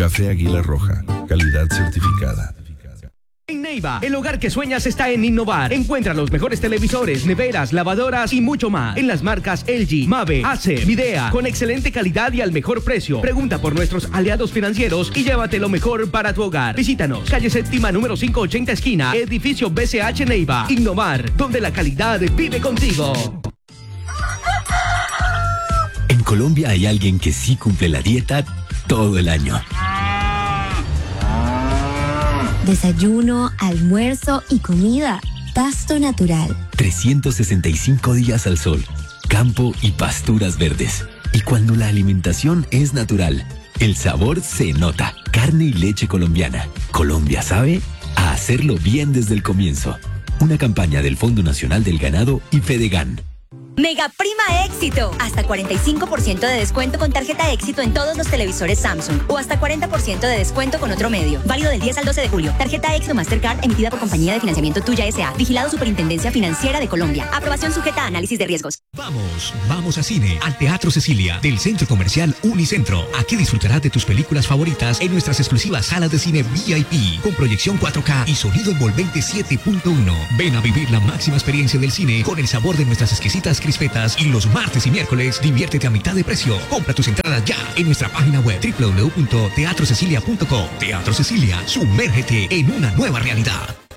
Café Águila Roja, calidad certificada. En Neiva, el hogar que sueñas está en Innovar. Encuentra los mejores televisores, neveras, lavadoras y mucho más en las marcas LG, Mave, Acer, Midea, con excelente calidad y al mejor precio. Pregunta por nuestros aliados financieros y llévate lo mejor para tu hogar. Visítanos, calle séptima número 580 esquina, edificio BCH Neiva. Innovar, donde la calidad vive contigo. En Colombia hay alguien que sí cumple la dieta todo el año. Desayuno, almuerzo y comida. Pasto natural. 365 días al sol, campo y pasturas verdes. Y cuando la alimentación es natural, el sabor se nota. Carne y leche colombiana. Colombia sabe a hacerlo bien desde el comienzo. Una campaña del Fondo Nacional del Ganado y Fedegan. Mega Prima Éxito. Hasta 45% de descuento con tarjeta Éxito en todos los televisores Samsung. O hasta 40% de descuento con otro medio. Válido del 10 al 12 de julio. Tarjeta Éxito Mastercard emitida por Compañía de Financiamiento Tuya S.A. Vigilado Superintendencia Financiera de Colombia. Aprobación sujeta a análisis de riesgos. Vamos a cine, al Teatro Cecilia, del Centro Comercial Unicentro. Aquí disfrutarás de tus películas favoritas en nuestras exclusivas salas de cine VIP, con proyección 4K y sonido envolvente 7.1. Ven a vivir la máxima experiencia del cine con el sabor de nuestras exquisitas crispetas, y los martes y miércoles diviértete a mitad de precio. Compra tus entradas ya en nuestra página web www.teatrocecilia.com. Teatro Cecilia, sumérgete en una nueva realidad.